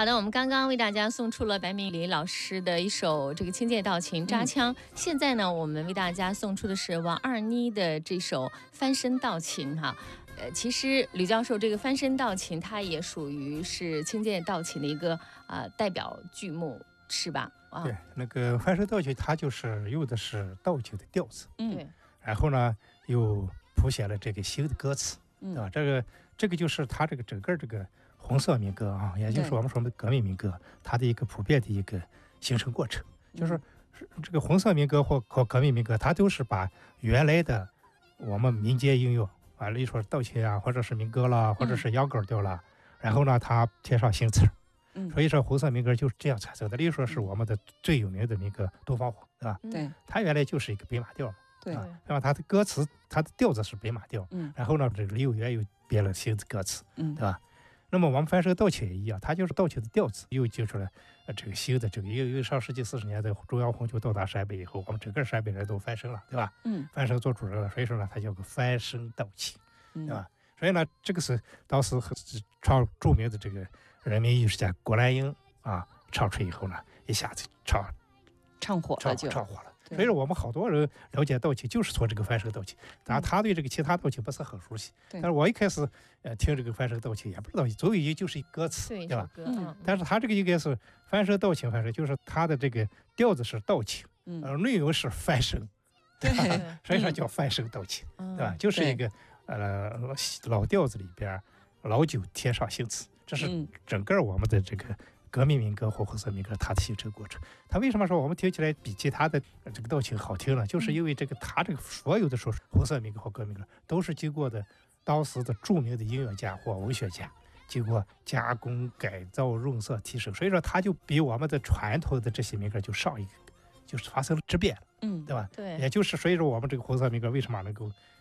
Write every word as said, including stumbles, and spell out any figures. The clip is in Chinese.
好的，我们刚刚为大家送出了白明礼老师的一首这个清界道琴扎腔、嗯、现在呢我们为大家送出的是王二妮的这首翻身道琴哈。呃，其实吕教授这个翻身道琴它也属于是清界道琴的一个呃代表剧目是吧？啊， 对，那个翻身道琴它就是用的是道琴的调子， 嗯，对， 然后呢又谱写了这个新的歌词，对吧？这个这个就是它这个整个这个红色民歌啊，也就是我们说的革命民歌，它的一个普遍的一个形成过程，就是这个红色民歌或或革命民歌，它都是把原来的我们民间音乐啊，例如说道琴啊，或者是民歌啦，或者是秧歌调啦，嗯、然后呢，它添上新词儿。嗯，所以说红色民歌就是这样产生的。例如说是我们的最有名的民歌《东方红》，对吧？对，它原来就是一个北马调嘛。对，啊，那么它的歌词，它的调子是北马调。嗯，然后呢，这个李有元又编了新的歌词，嗯，对吧？那么我们翻身道琴也一样，它就是道琴的调子又接出来呃这个新的这个，因为因为上世纪四十年代中央红球到达陕北以后，我们整个陕北人都翻身了，对吧？嗯，翻身做主人了，所以说呢，它叫个翻身道琴，对吧？嗯，所以呢，这个是当时唱著名的这个人民艺术家郭兰英啊唱出以后呢，一下子唱唱火了就唱火了。所以说我们好多人了解道琴就是从这个翻身道琴，当然他对这个其他道琴不是很熟悉，但是我一开始呃听这个翻身道琴也不知道，总以为就是一歌词，对吧？嗯，但是他这个应该是翻身道琴，翻身就是他的这个调子是道琴，嗯，呃，内容是翻身，对吧？所以说叫翻身道琴，对吧？就是一个呃老调子里边老酒添上新词，这是整个我们的这个革命民歌或红色民歌它的形成过程。它为什么说我们听起来比其他的这个道琴好听呢？就是因为这个它这个所有的说红色民歌或革命歌都是经过的当时的著名的音乐家或文学家经过加工改造润色提升，所以说它就比我们的传统的这些民歌就上一个就是发生了质变了，嗯，对吧？对，也就是所以说我们这个红色民歌为什么能够